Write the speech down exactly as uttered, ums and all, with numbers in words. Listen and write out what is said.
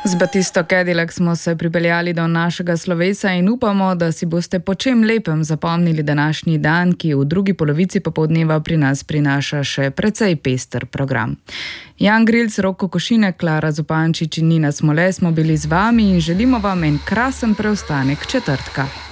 Z Batisto Cadillac smo se pripeljali do našega slovesa in upamo, da si boste po čem lepem zapomnili današnji dan, ki v drugi polovici popoldneva pri nas prinaša še precej pester program. Jan Grilc, Roko Košinek, Klara Zupančič in Nina Smole smo bili z vami in želimo vam en krasen preostanek četrtka.